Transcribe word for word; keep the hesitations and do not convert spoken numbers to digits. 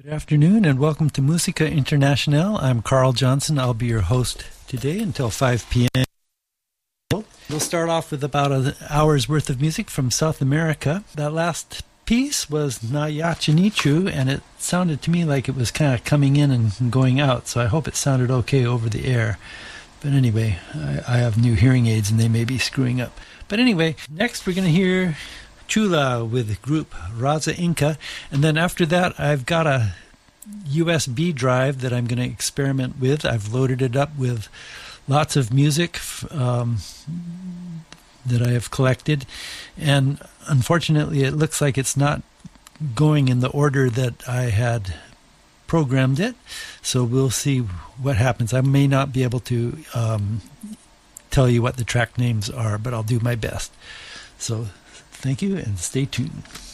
Good afternoon and welcome to Musica Internacional. I'm Carl Johnson. I'll be your host today until five p.m. We'll start off with about an hour's worth of music from South America. That last piece was Nayachinichu, and it sounded to me like it was kind of coming in and going out, so I hope it sounded okay over the air. But anyway, I, I have new hearing aids and they may be screwing up. But anyway, next we're going to hear Chula with group Raza Inca, and then after that I've got a U S B drive that I'm going to experiment with. I've loaded it up with lots of music um, that I have collected, and unfortunately it looks like it's not going in the order that I had programmed it, so we'll see what happens. I may not be able to um, tell you what the track names are, but I'll do my best. So thank you and stay tuned.